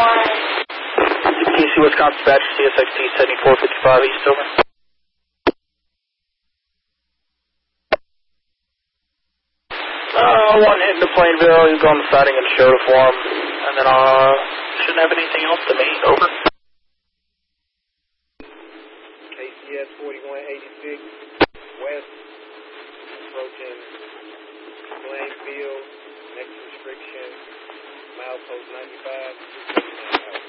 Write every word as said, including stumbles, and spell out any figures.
T C Wisconsin Badger, C S X T seventy-four fifty-five East, over. Uh, one hitting to Plainville, he's going to siding and show for him, and then uh, shouldn't have anything else to me, over. K C S forty-one eighty-six, west, approaching Plainfield, next restriction, milepost ninety-five.